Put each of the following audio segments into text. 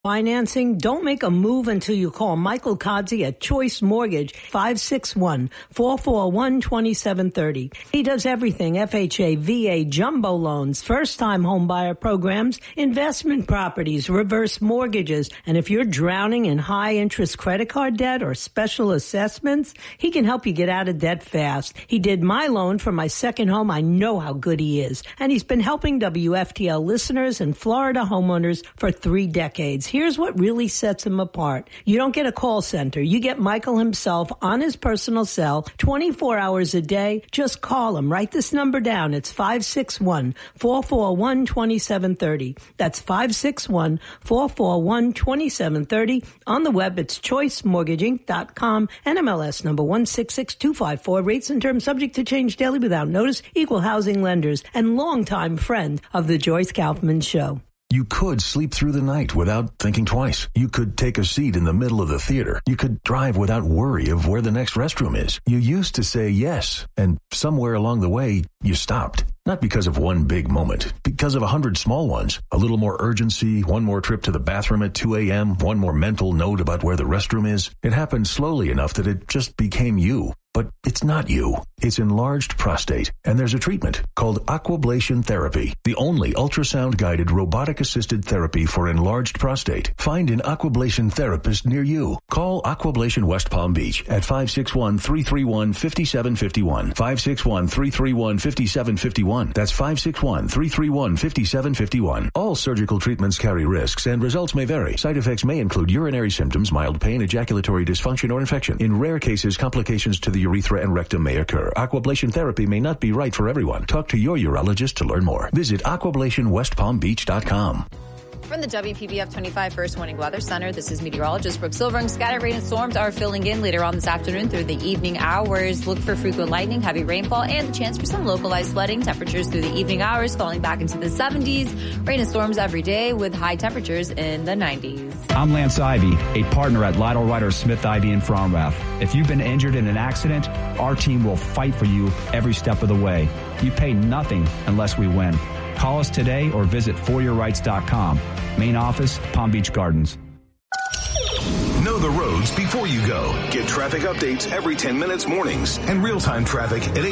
Financing? Don't make a move until you call Michael Kodzi at Choice Mortgage, 561-441-2730. He does everything: FHA, VA, jumbo loans, first-time home buyer programs, investment properties, reverse mortgages. And if you're drowning in high-interest credit card debt or special assessments, he can help you get out of debt fast. He did my loan for my second home. I know how good he is. And he's been helping WFTL listeners and Florida homeowners for 3 decades. Here's what really sets him apart. You don't get a call center. You get Michael himself on his personal cell 24 hours a day. Just call him. Write this number down. It's 561-441-2730. That's 561-441-2730. On the web, it's choicemortgaging.com. NMLS number 166254. Rates and terms subject to change daily without notice. Equal housing lenders and longtime friend of the Joyce Kaufman Show. You could sleep through the night without thinking twice. You could take a seat in the middle of the theater. You could drive without worry of where the next restroom is. You used to say yes, and somewhere along the way, you stopped. Not because of one big moment, because of 100 small ones. A little more urgency, one more trip to the bathroom at 2 a.m., one more mental note about where the restroom is. It happened slowly enough that it just became you. But it's not you. It's enlarged prostate. And there's a treatment called Aquablation Therapy, the only ultrasound-guided robotic-assisted therapy for enlarged prostate. Find an Aquablation therapist near you. Call Aquablation West Palm Beach at 561-331-5751. 561-331-5751. That's 561-331-5751. All surgical treatments carry risks and results may vary. Side effects may include urinary symptoms, mild pain, ejaculatory dysfunction, or infection. In rare cases, complications to the urethra and rectum may occur. Aquablation therapy may not be right for everyone. Talk to your urologist to learn more. Visit aquablationwestpalmbeach.com. From the WPBF 25 First Warning Weather Center, this is meteorologist Brooke Silvering. Scattered rain and storms are filling in later on this afternoon through the evening hours. Look for frequent lightning, heavy rainfall, and the chance for some localized flooding. Temperatures through the evening hours falling back into the 70s. Rain and storms every day with high temperatures in the 90s. I'm Lance Ivy, a partner at Lytle Ryder Smith Ivy in Front Raff. If you've been injured in an accident, our team will fight for you every step of the way. You pay nothing unless we win. Call us today or visit foryourrights.com. Main office, Palm Beach Gardens. Know the roads before you go. Get traffic updates every 10 minutes mornings and real-time traffic at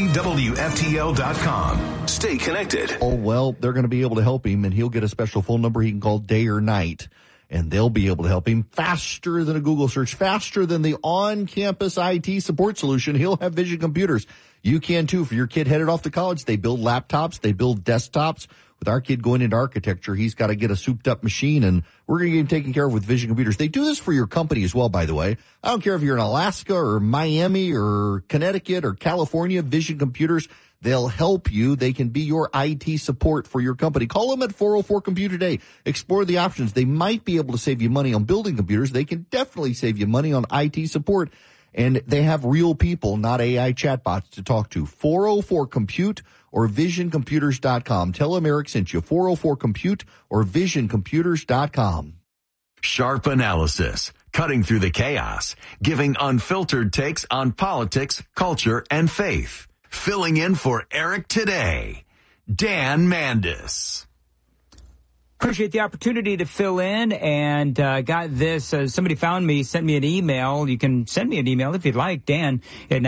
850WFTL.com. Stay connected. Oh, well, they're going to be able to help him, and he'll get a special phone number he can call day or night, and they'll be able to help him faster than a Google search, faster than the on-campus IT support solution. He'll have Vision Computers. You can, too. For your kid headed off to college, they build laptops, they build desktops. With our kid going into architecture, he's got to get a souped-up machine, and we're going to get him taken care of with Vision Computers. They do this for your company as well, by the way. I don't care if you're in Alaska or Miami or Connecticut or California, Vision Computers, they'll help you. They can be your IT support for your company. Call them at 404-COMPUTE today. Explore the options. They might be able to save you money on building computers. They can definitely save you money on IT support. And they have real people, not AI chatbots, to talk to. 404-COMPUTE or visioncomputers.com. Tell them Eric sent you. 404-COMPUTE or visioncomputers.com. Sharp analysis, cutting through the chaos, giving unfiltered takes on politics, culture, and faith. Filling in for Eric today, Dan Mandis. Appreciate the opportunity to fill in, and got this. Somebody found me, sent me an email. You can send me an email if you'd like, Dan at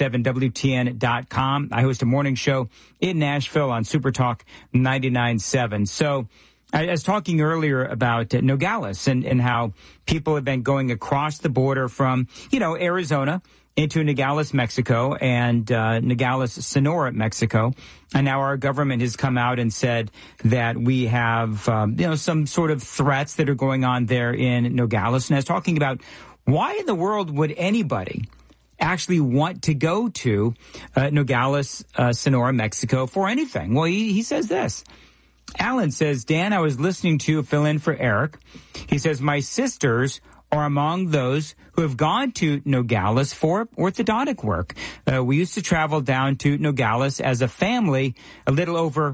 997WTN.com. I host a morning show in Nashville on Super Talk 99.7. So I was talking earlier about Nogales and how people have been going across the border from, Arizona into Nogales, Mexico, and Nogales, Sonora, Mexico. And now our government has come out and said that we have, some sort of threats that are going on there in Nogales. And I was talking about why in the world would anybody actually want to go to Nogales, Sonora, Mexico for anything? Well, he says this. Alan says, Dan, I was listening to fill in for Eric. He says, my sisters are among those who have gone to Nogales for orthodontic work. We used to travel down to Nogales as a family a little over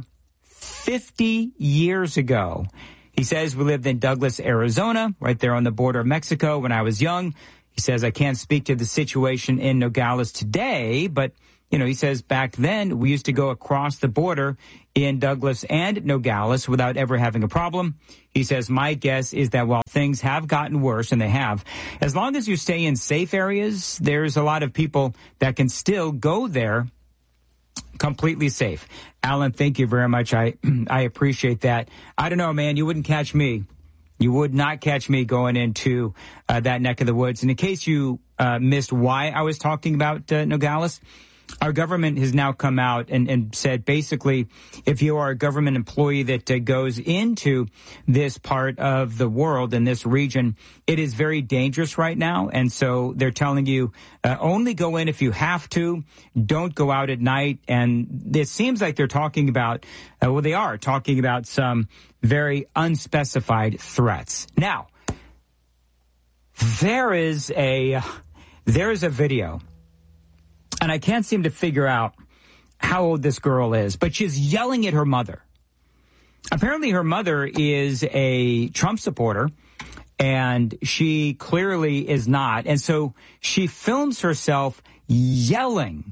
50 years ago. He says we lived in Douglas, Arizona, right there on the border of Mexico when I was young. He says I can't speak to the situation in Nogales today, but he says back then we used to go across the border in Douglas and Nogales without ever having a problem. He says, my guess is that while things have gotten worse, and they have, as long as you stay in safe areas, there's a lot of people that can still go there completely safe. Alan, thank you very much. I appreciate that. I don't know, man. You wouldn't catch me. You would not catch me going into that neck of the woods. And in case you missed why I was talking about Nogales, our government has now come out and said basically if you are a government employee that goes into this part of the world and this region, it is very dangerous right now. And so they're telling you only go in if you have to. Don't go out at night. And it seems like they're talking about, they are talking about some very unspecified threats. Now, there is a video. And I can't seem to figure out how old this girl is, but she's yelling at her mother. Apparently her mother is a Trump supporter, and she clearly is not. And so she films herself yelling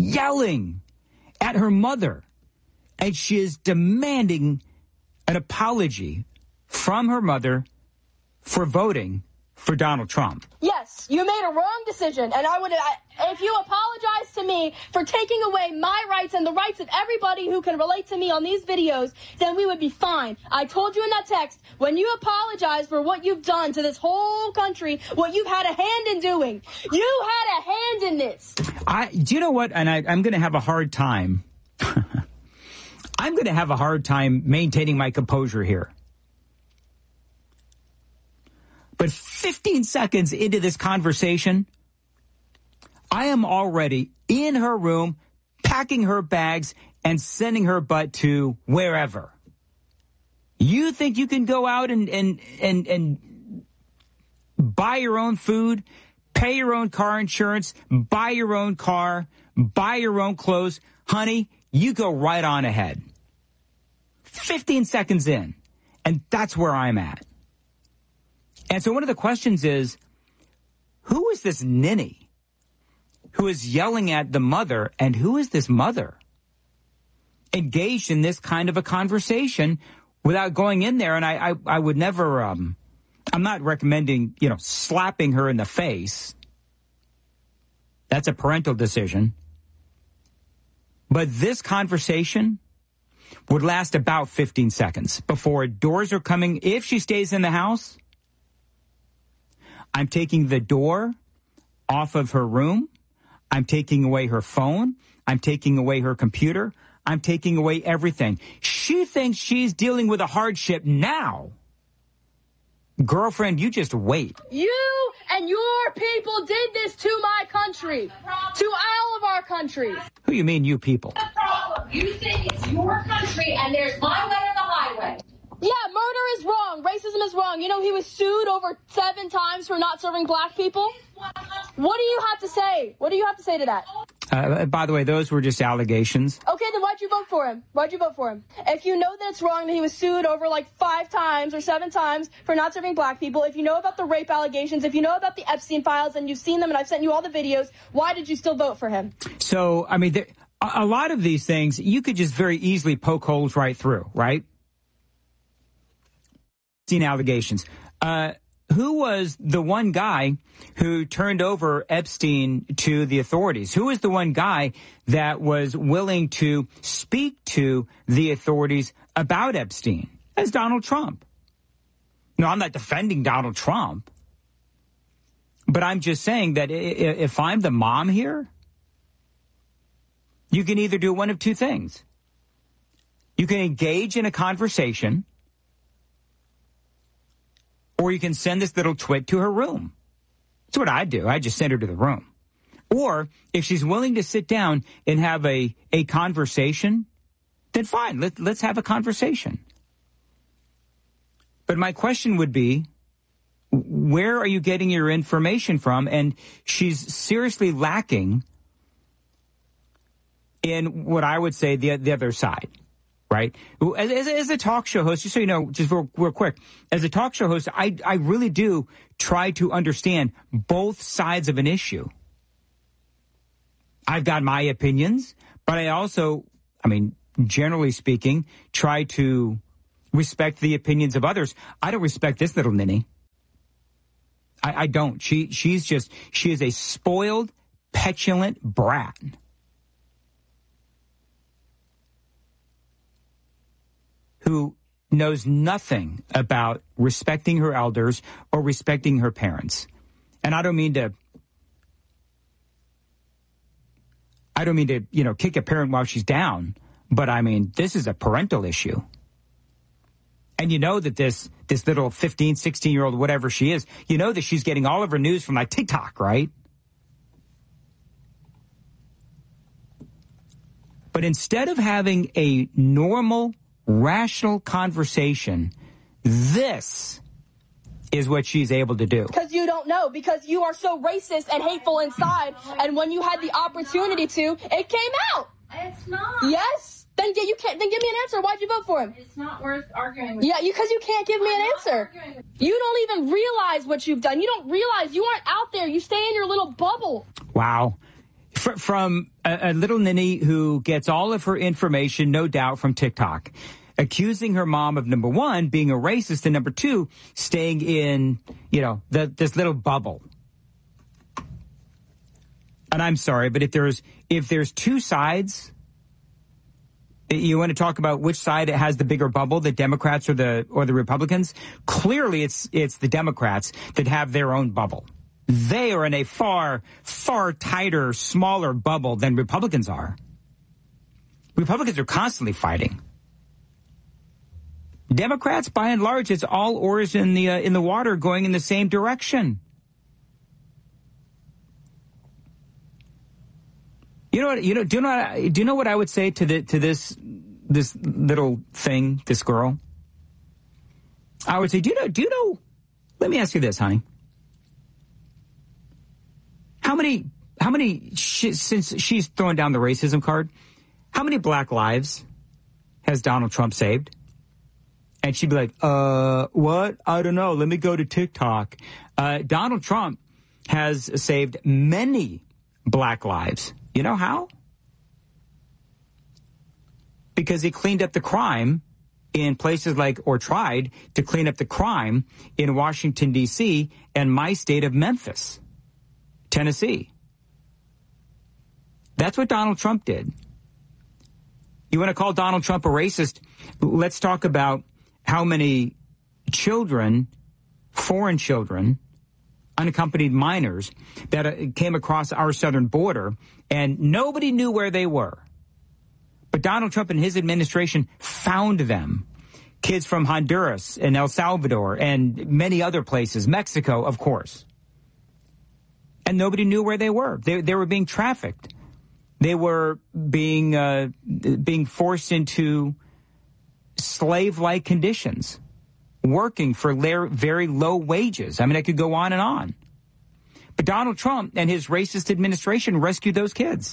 at her mother. And she is demanding an apology from her mother for voting for Donald Trump. Yes, you made a wrong decision, and if you apologize to me for taking away my rights and the rights of everybody who can relate to me on these videos, then we would be fine. I told you in that text, when you apologize for what you've done to this whole country, what you've had a hand in doing, you had a hand in this. Do you know what? And I'm going to have a hard time. I'm going to have a hard time maintaining my composure here. But 15 seconds into this conversation, I am already in her room, packing her bags and sending her butt to wherever. You think you can go out and buy your own food, pay your own car insurance, buy your own car, buy your own clothes? Honey, you go right on ahead. 15 seconds in, and that's where I'm at. And so one of the questions is, who is this ninny who is yelling at the mother, and who is this mother engaged in this kind of a conversation without going in there? And I would never, I'm not recommending, slapping her in the face. That's a parental decision. But this conversation would last about 15 seconds before doors are coming. If she stays in the house, I'm taking the door off of her room. I'm taking away her phone. I'm taking away her computer. I'm taking away everything. She thinks she's dealing with a hardship now. Girlfriend, you just wait. You and your people did this to my country, to all of our countries. Who you mean, you people? The problem. You think it's your country and there's my way or the highway. Yeah, murder is wrong. Racism is wrong. He was sued over 7 times for not serving black people. What do you have to say? What do you have to say to that? By the way, those were just allegations. Okay, then why'd you vote for him? Why'd you vote for him? If you know that it's wrong that he was sued over 5 times or 7 times for not serving black people, if you know about the rape allegations, if you know about the Epstein files and you've seen them and I've sent you all the videos, why did you still vote for him? So, a lot of these things, you could just very easily poke holes right through, right? Allegations. Who was the one guy who turned over Epstein to the authorities? Who was the one guy that was willing to speak to the authorities about Epstein? That's Donald Trump. No, I'm not defending Donald Trump. But I'm just saying that if I'm the mom here, you can either do one of two things. You can engage in a conversation, or you can send this little twit to her room. That's what I do. I just send her to the room. Or if she's willing to sit down and have a conversation, then fine, let's have a conversation. But my question would be, where are you getting your information from? And she's seriously lacking in what I would say the other side. Right? As a talk show host, just so you know, just real quick, as a talk show host, I really do try to understand both sides of an issue. I've got my opinions, but I also, generally speaking, try to respect the opinions of others. I don't respect this little ninny. I don't. She is a spoiled, petulant brat. Who knows nothing about respecting her elders or respecting her parents. And I don't mean to, kick a parent while she's down, but this is a parental issue. And you know that this little 15, 16-year-old, whatever she is, you know that she's getting all of her news from like TikTok, right? But instead of having a normal, rational conversation, this is what she's able to do. Because you don't know, because you are so racist and hateful inside, and when you had the opportunity to, it came out. It's not. Yes. Then give me an answer. Why'd you vote for him? It's not worth arguing with. Yeah, because you can't give me an answer. You don't even realize what you've done. You don't realize you aren't out there. You stay in your little bubble. Wow. From a little ninny who gets all of her information, no doubt, from TikTok, accusing her mom of, number one, being a racist, and number two, staying in, this little bubble. And I'm sorry, but if there's two sides, you want to talk about which side has the bigger bubble, the Democrats or the Republicans? Clearly, it's the Democrats that have their own bubble. They are in a far, far tighter, smaller bubble than Republicans are. Republicans are constantly fighting. Democrats, by and large, it's all oars in the water going in the same direction. Do you know what I would say to this little thing, this girl? I would say, do you know? Let me ask you this, honey. How many? Since she's throwing down the racism card, how many black lives has Donald Trump saved? And she'd be like, what? I don't know. Let me go to TikTok. Donald Trump has saved many black lives. You know how? Because he cleaned up the crime in places or tried to clean up the crime in Washington, D.C. and my state of Memphis, Tennessee. That's what Donald Trump did. You want to call Donald Trump a racist? Let's talk about how many children, foreign children, unaccompanied minors that came across our southern border, and nobody knew where they were. But Donald Trump and his administration found them. Kids from Honduras and El Salvador and many other places, Mexico, of course. And nobody knew where they were. They were being trafficked. They were being forced into slave-like conditions, working for very low wages. I could go on and on. But Donald Trump and his racist administration rescued those kids.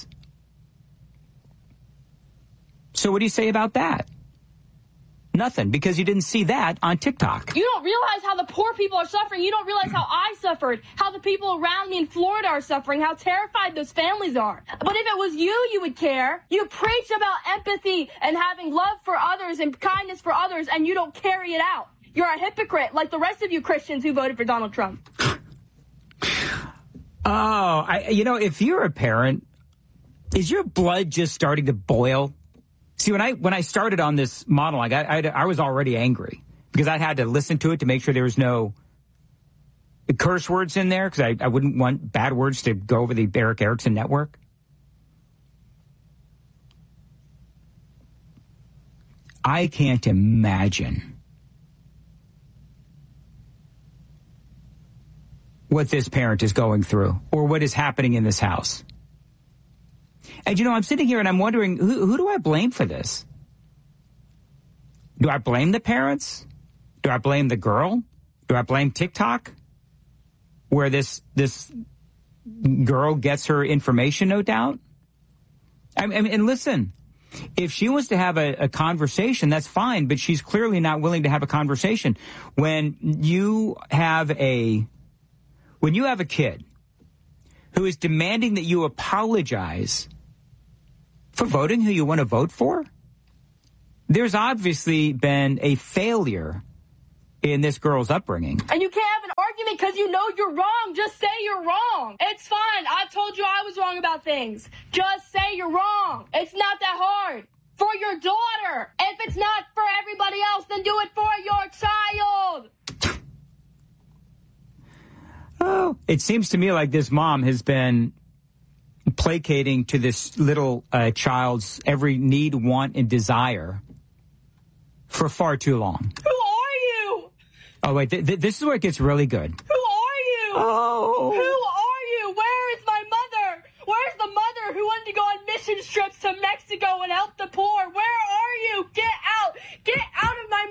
So what do you say about that? Nothing, because you didn't see that on TikTok. You don't realize how the poor people are suffering. You don't realize how I suffered, how the people around me in Florida are suffering, how terrified those families are. But if it was you would care. You preach about empathy and having love for others and kindness for others, and you don't carry it out. You're a hypocrite, like the rest of you Christians who voted for Donald Trump. Oh, if you're a parent, is your blood just starting to boil? See, when I started on this monologue, I was already angry because I had to listen to it to make sure there was no curse words in there because I wouldn't want bad words to go over the Eric Erickson network. I can't imagine what this parent is going through or what is happening in this house. And, I'm sitting here and I'm wondering, who do I blame for this? Do I blame the parents? Do I blame the girl? Do I blame TikTok? Where this girl gets her information, no doubt? And listen, if she wants to have a conversation, that's fine, but she's clearly not willing to have a conversation. When you have a kid who is demanding that you apologize for voting who you want to vote for? There's obviously been a failure in this girl's upbringing. And you can't have an argument because you know you're wrong. Just say you're wrong. It's fine. I told you I was wrong about things. Just say you're wrong. It's not that hard. For your daughter. If it's not for everybody else, then do it for your child. Oh, it seems to me like this mom has been placating to this little child's every need, want, and desire for far too long. Who are you? Oh, wait, this is where it gets really good. Who are you? Oh. Who are you? Where is my mother? Where's the mother who wanted to go on mission trips to Mexico and help the poor? Where are you? Get out. Get out of my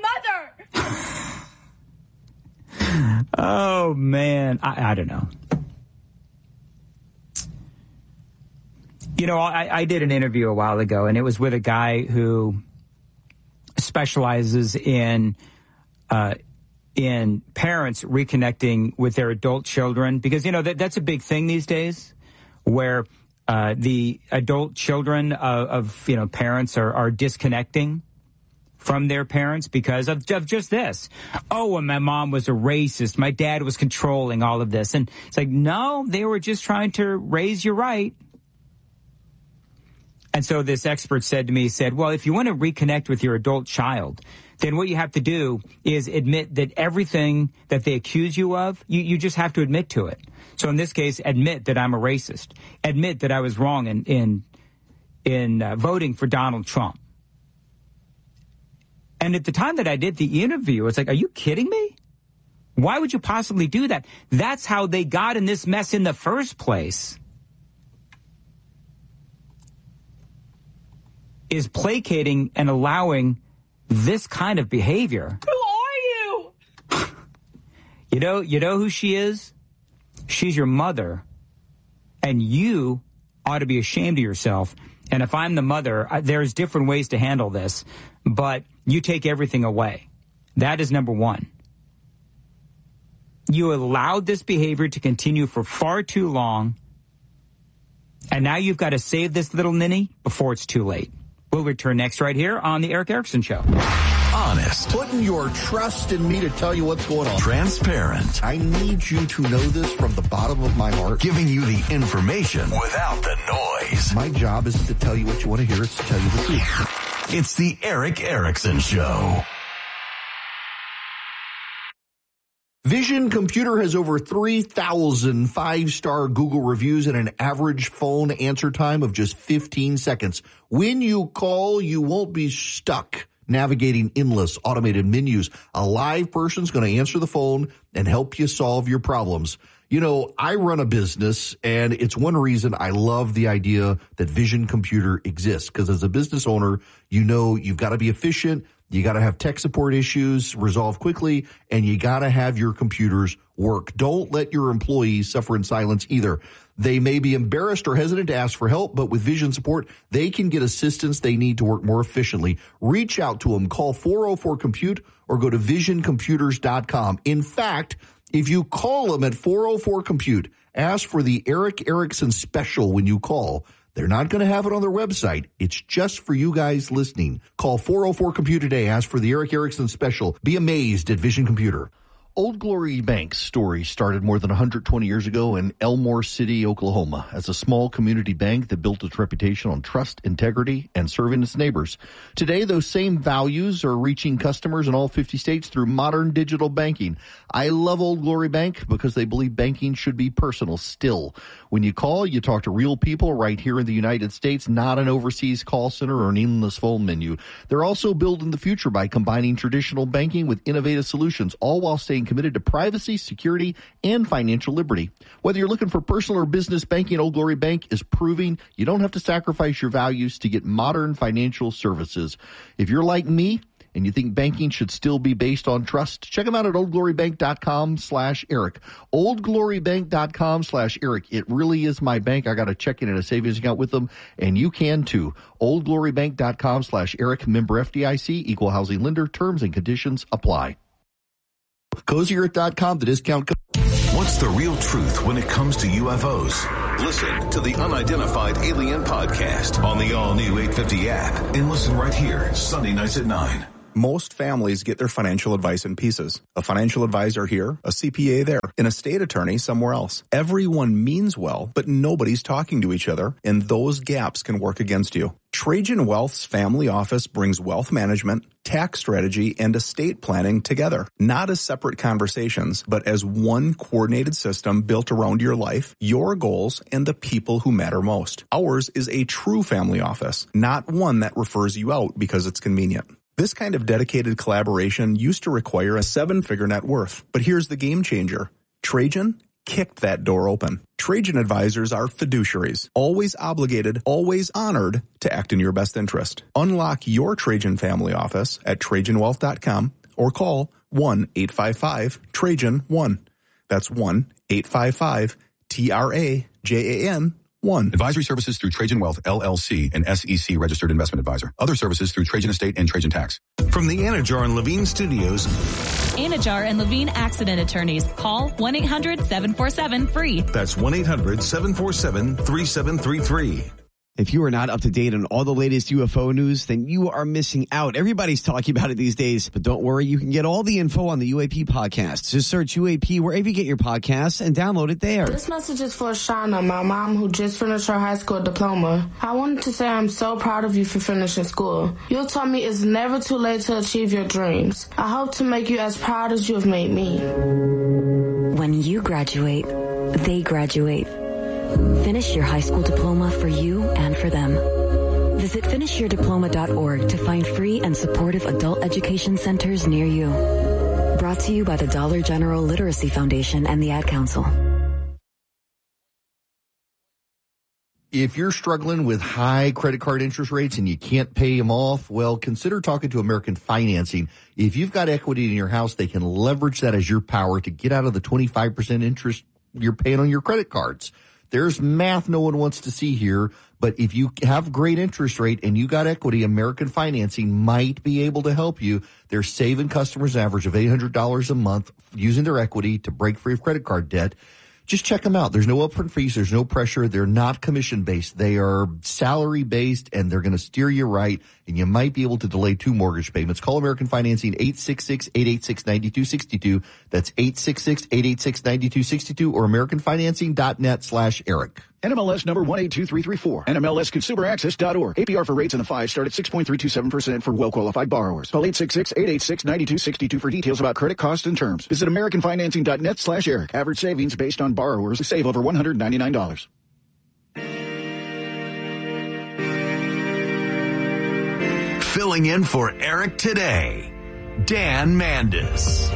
mother. Oh, man. I don't know. You know, I did an interview a while ago, and it was with a guy who specializes in parents reconnecting with their adult children, because, you know, that's a big thing these days, where the adult children of parents are disconnecting from their parents because of just this. Oh, and my mom was a racist. My dad was controlling all of this. And it's like, no, they were just trying to raise you right. And so this expert said to me, well, if you want to reconnect with your adult child, then what you have to do is admit that everything that they accuse you of, you just have to admit to it. So in this case, admit that I'm a racist. Admit that I was wrong in voting for Donald Trump. And at the time that I did the interview, it's like, are you kidding me? Why would you possibly do that? That's how they got in this mess in the first place. Is placating and allowing this kind of behavior. Who are you? You know who she is? She's your mother. And you ought to be ashamed of yourself. And if I'm the mother, there's different ways to handle this. But you take everything away. That is number one. You allowed this behavior to continue for far too long. And now you've got to save this little ninny before it's too late. We'll return next right here on The Eric Erickson Show. Honest. Putting your trust in me to tell you what's going on. Transparent. I need you to know this from the bottom of my heart. Giving you the information without the noise. My job isn't to tell you what you want to hear. It's to tell you the truth. It's The Eric Erickson Show. Vision Computer has over 3,000 five-star Google reviews and an average phone answer time of just 15 seconds. When you call, you won't be stuck navigating endless automated menus. A live person's going to answer the phone and help you solve your problems. You know, I run a business, and it's one reason I love the idea that Vision Computer exists, because as a business owner, you know you've got to be efficient. You got to have tech support issues resolved quickly, and you got to have your computers work. Don't let your employees suffer in silence either. They may be embarrassed or hesitant to ask for help, but with Vision support, they can get assistance they need to work more efficiently. Reach out to them. Call 404-COMPUTE or go to visioncomputers.com. In fact, if you call them at 404-COMPUTE, ask for the Eric Erickson special when you call. They're not going to have it on their website. It's just for you guys listening. Call 404-COMPUTE today. Ask for the Eric Erickson special. Be amazed at Vision Computer. Old Glory Bank's story started more than 120 years ago in Elmore City, Oklahoma, as a small community bank that built its reputation on trust, integrity, and serving its neighbors. Today, those same values are reaching customers in all 50 states through modern digital banking. I love Old Glory Bank because they believe banking should be personal still. When you call, you talk to real people right here in the United States, not an overseas call center or an endless phone menu. They're also building the future by combining traditional banking with innovative solutions, all while staying committed to privacy, security, and financial liberty. Whether you're looking for personal or business banking, Old Glory Bank is proving you don't have to sacrifice your values to get modern financial services. If you're like me and you think banking should still be based on trust, check them out at oldglorybank.com/Eric. oldglorybank.com/Eric. It really is my bank. I got a checking and a savings account with them, and you can too. oldglorybank.com/Eric. Member FDIC, equal housing lender. Terms and conditions apply. CozieEarth.com, the discount code. What's the real truth when it comes to UFOs? Listen to the Unidentified Alien Podcast on the all-new 850 app and listen right here, Sunday nights at 9. Most families get their financial advice in pieces. A financial advisor here, a CPA there, an estate attorney somewhere else. Everyone means well, but nobody's talking to each other, and those gaps can work against you. Trajan Wealth's family office brings wealth management, tax strategy, and estate planning together, not as separate conversations, but as one coordinated system built around your life, your goals, and the people who matter most. Ours is a true family office, not one that refers you out because it's convenient. This kind of dedicated collaboration used to require a 7-figure net worth, but here's the game changer. Trajan kicked that door open. Trajan advisors are fiduciaries, always obligated, always honored to act in your best interest. Unlock your Trajan family office at TrajanWealth.com or call 1-855-TRAJAN-1. That's 1-855-TRAJAN-1. Advisory services through Trajan Wealth, LLC, an SEC registered investment advisor. Other services through Trajan Estate and Trajan Tax. From the Anajar and Levine Studios. Anajar and Levine Accident Attorneys. Call 1-800-747-FREE. That's 1-800-747-3733. If you are not up to date on all the latest UFO news, then you are missing out. Everybody's talking about it these days. But don't worry, you can get all the info on the UAP podcast. Just search UAP wherever you get your podcasts and download it there. This message is for Shauna, my mom who just finished her high school diploma. I wanted to say I'm so proud of you for finishing school. You told me it's never too late to achieve your dreams. I hope to make you as proud as you have made me. When you graduate, they graduate. Finish your high school diploma for you and for them. Visit finishyourdiploma.org to find free and supportive adult education centers near you. Brought to you by the Dollar General Literacy Foundation and the Ad Council. If you're struggling with high credit card interest rates and you can't pay them off, well, consider talking to American Financing. If you've got equity in your house, they can leverage that as your power to get out of the 25% interest you're paying on your credit cards. There's math no one wants to see here, but if you have great interest rate and you got equity, American Financing might be able to help you. They're saving customers an average of $800 a month using their equity to break free of credit card debt. Just check them out. There's no upfront fees. There's no pressure. They're not commission-based. They are salary-based, and they're going to steer you right, and you might be able to delay 2 mortgage payments. Call American Financing, 866-886-9262. That's 866-886-9262 or AmericanFinancing.net/Eric. NMLS number 182334. NMLSConsumerAccess.org. APR for rates in the 5 start at 6.327% for well-qualified borrowers. Call 866-886-9262 for details about credit costs and terms. Visit AmericanFinancing.net/Eric. Average savings based on borrowers who save over $199. Filling in for Eric today, Dan Mandis.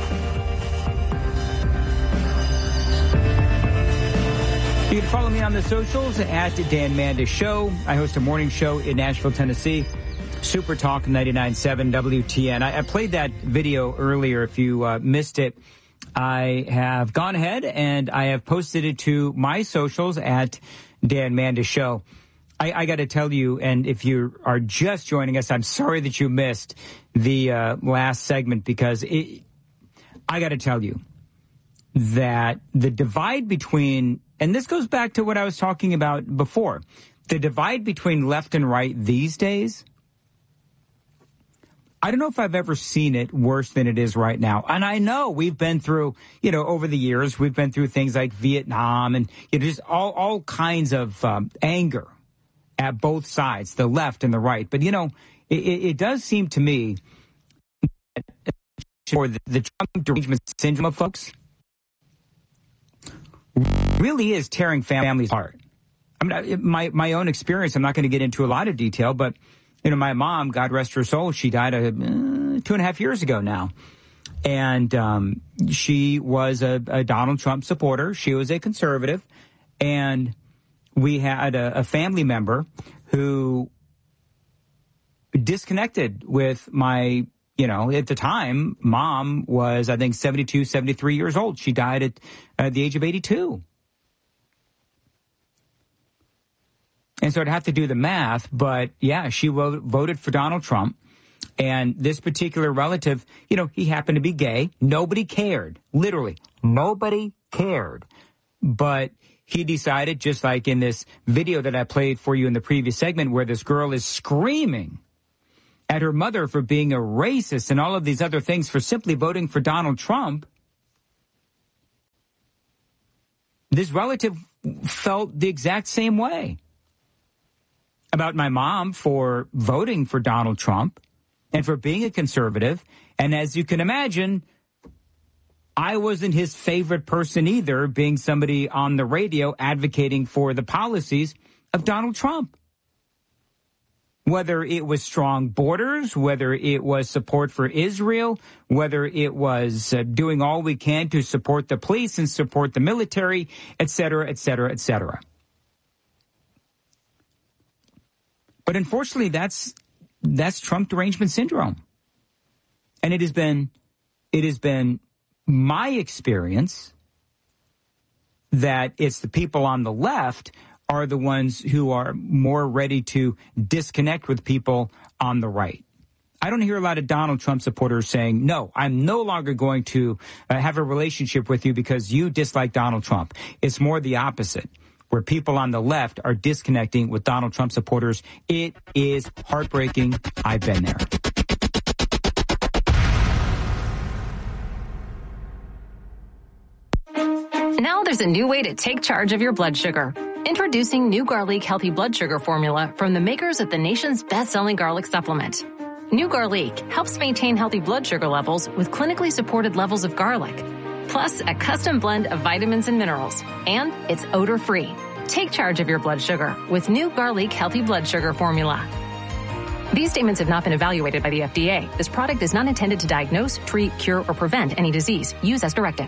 You can follow me on the socials at Dan Mandis Show. I host a morning show in Nashville, Tennessee. Super Talk 99.7 WTN. I played that video earlier. If you missed it, I have gone ahead and I have posted it to my socials at Dan Mandis Show. I got to tell you, and if you are just joining us, I'm sorry that you missed the last segment because I got to tell you that the divide between, and this goes back to what I was talking about before, the divide between left and right these days, I don't know if I've ever seen it worse than it is right now. And I know we've been through, over the years, we've been through things like Vietnam and just all kinds of anger at both sides, the left and the right. But, it does seem to me for the Trump derangement syndrome of folks really is tearing families apart. I mean, my own experience, I'm not going to get into a lot of detail, but, my mom, God rest her soul, she died 2.5 years ago now. And she was a Donald Trump supporter. She was a conservative. And we had a family member who disconnected with my, at the time, mom was, I think, 72, 73 years old. She died at the age of 82. And so I'd have to do the math, but yeah, she voted for Donald Trump. And this particular relative, he happened to be gay. Nobody cared. Literally, nobody cared. But he decided, just like in this video that I played for you in the previous segment, where this girl is screaming at her mother for being a racist and all of these other things for simply voting for Donald Trump, this relative felt the exact same way about my mom for voting for Donald Trump and for being a conservative. And as you can imagine, I wasn't his favorite person either, being somebody on the radio advocating for the policies of Donald Trump. Whether it was strong borders, whether it was support for Israel, whether it was doing all we can to support the police and support the military, et cetera, et cetera, et cetera. But unfortunately, that's Trump derangement syndrome. And it has been my experience that it's the people on the left are the ones who are more ready to disconnect with people on the right. I don't hear a lot of Donald Trump supporters saying, no, I'm no longer going to have a relationship with you because you dislike Donald Trump. It's more the opposite, where people on the left are disconnecting with Donald Trump supporters. It is heartbreaking. I've been there. Now there's a new way to take charge of your blood sugar. Introducing New Garlic Healthy Blood Sugar Formula from the makers of the nation's best-selling garlic supplement. New Garlic helps maintain healthy blood sugar levels with clinically supported levels of garlic, plus a custom blend of vitamins and minerals, and it's odor-free. Take charge of your blood sugar with New Garlic Healthy Blood Sugar Formula. These statements have not been evaluated by the FDA. This product is not intended to diagnose, treat, cure, or prevent any disease. Use as directed.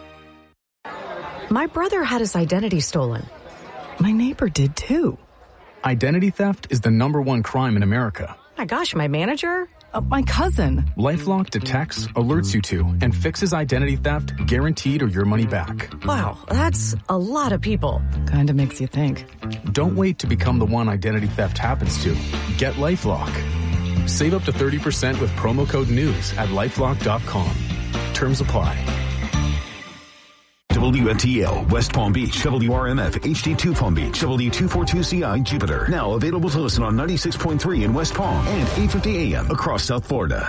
My brother had his identity stolen. My neighbor did too. Identity theft is the #1 crime in America. My gosh, my manager? My cousin. LifeLock detects, alerts you to, and fixes identity theft, guaranteed or your money back. Wow, that's a lot of people. Kinda makes you think. Don't wait to become the one identity theft happens to. Get LifeLock. Save up to 30% with promo code NEWS at LifeLock.com. Terms apply. WFTL, West Palm Beach, WRMF, HD2 Palm Beach, W242CI, Jupiter. Now available to listen on 96.3 in West Palm and 850 AM across South Florida.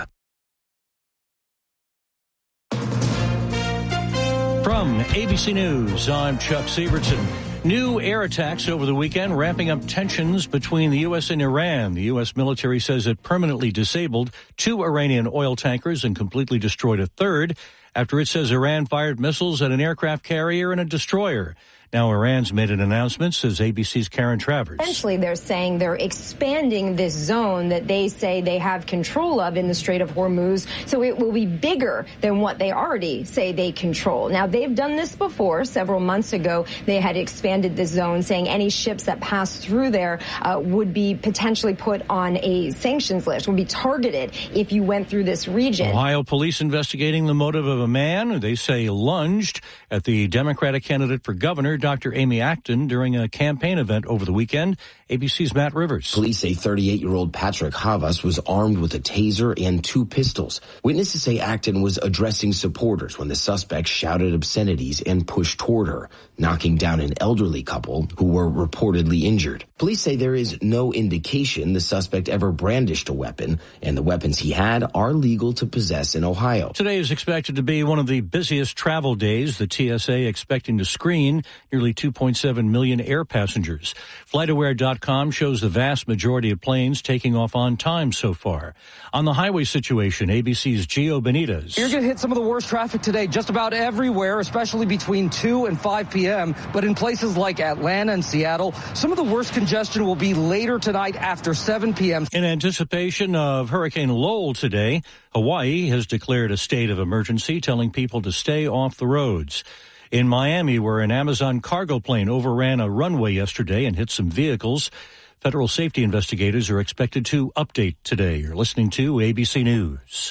From ABC News, I'm Chuck Sievertson. New air attacks over the weekend, ramping up tensions between the U.S. and Iran. The U.S. military says it permanently disabled 2 Iranian oil tankers and completely destroyed a third after it says Iran fired missiles at an aircraft carrier and a destroyer. Now Iran's made an announcement, says ABC's Karen Travers. Essentially, they're saying they're expanding this zone that they say they have control of in the Strait of Hormuz, so it will be bigger than what they already say they control. Now, they've done this before. Several months ago, they had expanded the zone, saying any ships that pass through there would be potentially put on a sanctions list, would be targeted if you went through this region. Ohio police investigating the motive of a man who they say lunged at the Democratic candidate for governor, Dr. Amy Acton, during a campaign event over the weekend. ABC's Matt Rivers. Police say 38-year-old Patrick Havas was armed with a taser and 2 pistols. Witnesses say Acton was addressing supporters when the suspect shouted obscenities and pushed toward her, knocking down an elderly couple who were reportedly injured. Police say there is no indication the suspect ever brandished a weapon, and the weapons he had are legal to possess in Ohio. Today is expected to be one of the busiest travel days. The TSA expecting to screen nearly 2.7 million air passengers. FlightAware.com shows the vast majority of planes taking off on time so far. On the highway situation, ABC's Gio Benitez. You're going to hit some of the worst traffic today just about everywhere, especially between 2 and 5 p.m. But in places like Atlanta and Seattle, some of the worst congestion will be later tonight after 7 p.m. In anticipation of Hurricane Lowell today, Hawaii has declared a state of emergency, telling people to stay off the roads. In Miami, where an Amazon cargo plane overran a runway yesterday and hit some vehicles, federal safety investigators are expected to update today. You're listening to ABC News.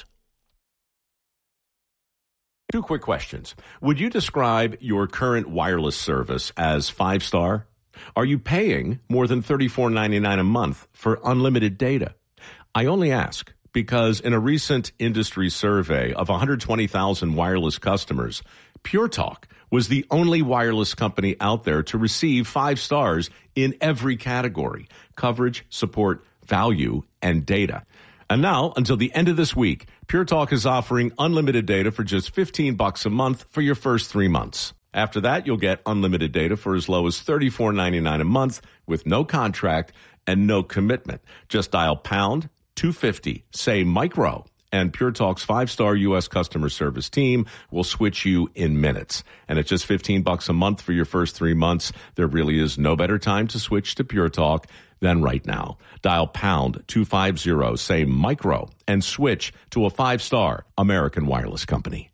2 quick questions. Would you describe your current wireless service as 5-star? Are you paying more than $34.99 a month for unlimited data? I only ask because in a recent industry survey of 120,000 wireless customers, Pure Talk was the only wireless company out there to receive 5 stars in every category: coverage, support, value, and data. And now, until the end of this week, Pure Talk is offering unlimited data for just $15 a month for your first 3 months. After that, you'll get unlimited data for as low as $34.99 a month with no contract and no commitment. Just dial pound 250, say micro, and Pure Talk's 5-star U.S. customer service team will switch you in minutes. And at just $15 a month for your first 3 months, there really is no better time to switch to Pure Talk than right now. Dial pound 250, say micro, and switch to a 5-star American Wireless company.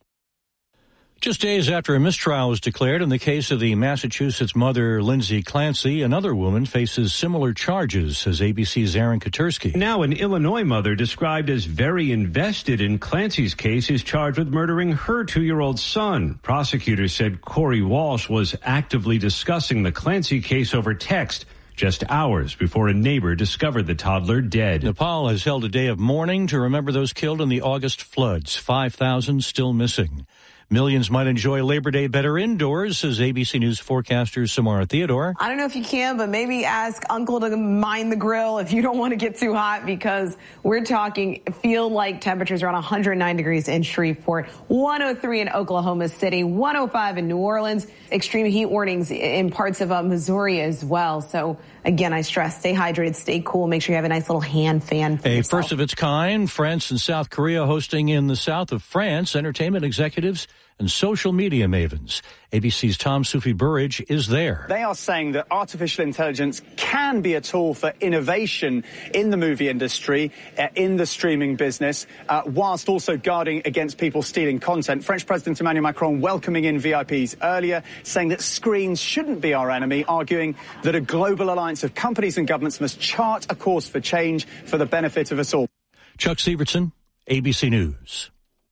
Just days after a mistrial was declared in the case of the Massachusetts mother, Lindsay Clancy, another woman faces similar charges, says ABC's Aaron Katersky. Now an Illinois mother described as very invested in Clancy's case is charged with murdering her 2-year-old son. Prosecutors said Corey Walsh was actively discussing the Clancy case over text just hours before a neighbor discovered the toddler dead. Nepal has held a day of mourning to remember those killed in the August floods. 5,000 still missing. Millions might enjoy Labor Day better indoors, says ABC News forecaster Samara Theodore. I don't know if you can, but maybe ask Uncle to mind the grill if you don't want to get too hot, because we're talking feel-like temperatures around 109 degrees in Shreveport, 103 in Oklahoma City, 105 in New Orleans, extreme heat warnings in parts of Missouri as well. So again, I stress, stay hydrated, stay cool, make sure you have a nice little hand fan for yourself. First of its kind, France and South Korea hosting in the south of France, entertainment executives and social media mavens. ABC's Tom Sufi Burridge is there. They are saying that artificial intelligence can be a tool for innovation in the movie industry, in the streaming business, whilst also guarding against people stealing content. French President Emmanuel Macron welcoming in VIPs earlier, saying that screens shouldn't be our enemy, arguing that a global alliance of companies and governments must chart a course for change for the benefit of us all. Chuck Sievertson, ABC News.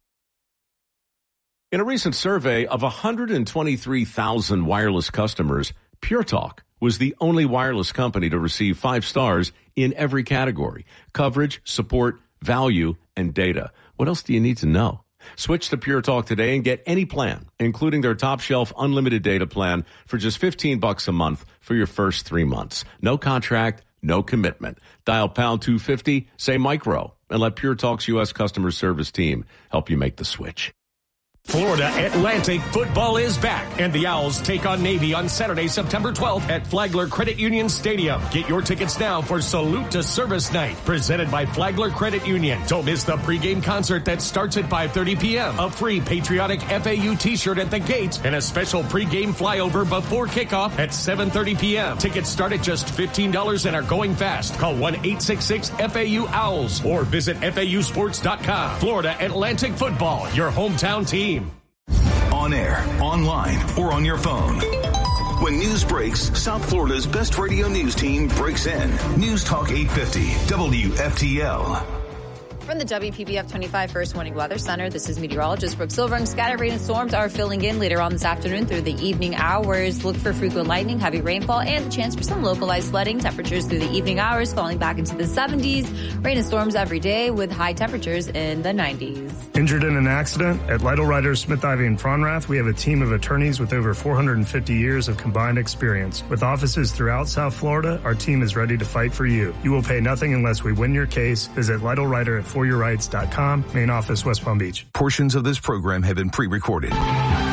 In a recent survey of 123,000 wireless customers, Pure Talk was the only wireless company to receive 5 stars in every category: coverage, support, value, and data. What else do you need to know? Switch to Pure Talk today and get any plan, including their top shelf unlimited data plan, for just $15 a month for your first 3 months. No contract, no commitment. Dial pound 250, say micro, and let Pure Talk's U.S. customer service team help you make the switch. Florida Atlantic football is back, and the Owls take on Navy on Saturday, September 12th at Flagler Credit Union Stadium. Get your tickets now for Salute to Service Night, presented by Flagler Credit Union. Don't miss the pregame concert that starts at 5:30 p.m., a free patriotic FAU t-shirt at the gates, and a special pregame flyover before kickoff at 7:30 p.m. Tickets start at just $15 and are going fast. Call 1-866-FAU-OWLS or visit FAUsports.com. Florida Atlantic football, your hometown team. On air, online, or on your phone. When news breaks, South Florida's best radio news team breaks in. News Talk 850, WFTL. From the WPBF 25 First Warning Weather Center, this is meteorologist Brooke Silverung. Scattered rain and storms are filling in later on this afternoon through the evening hours. Look for frequent lightning, heavy rainfall, and the chance for some localized flooding. Temperatures through the evening hours falling back into the 70s. Rain and storms every day with high temperatures in the 90s. Injured in an accident? At Lytle Riders, Smith, Ivy, and Fronrath, we have a team of attorneys with over 450 years of combined experience. With offices throughout South Florida, our team is ready to fight for you. You will pay nothing unless we win your case. Visit Lytle Rider at foryourrights.com. Main office, West Palm Beach. Portions of this program have been pre-recorded.